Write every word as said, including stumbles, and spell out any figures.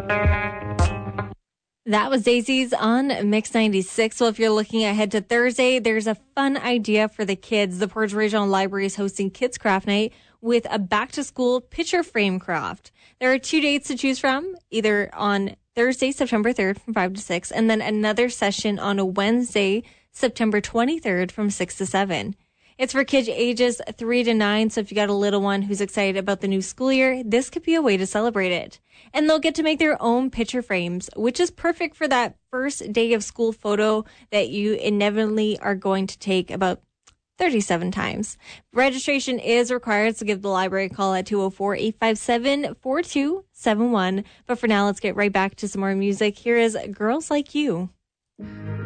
That was Daisies on Mix ninety-six. Well, if you're looking ahead to Thursday, there's a fun idea for the kids. The Portage Regional Library is hosting Kids Craft Night with a back-to-school picture frame craft. There are two dates to choose from, either on Thursday, September third from five to six, and then another session on a Wednesday, September twenty-third from six to seven. It's for kids ages three to nine, so if you got a little one who's excited about the new school year, this could be a way to celebrate it. And they'll get to make their own picture frames, which is perfect for that first day of school photo that you inevitably are going to take about thirty-seven times. Registration is required, so give the library a call at two oh four, eight five seven, four two seven one. But for now, let's get right back to some more music. Here is Girls Like You.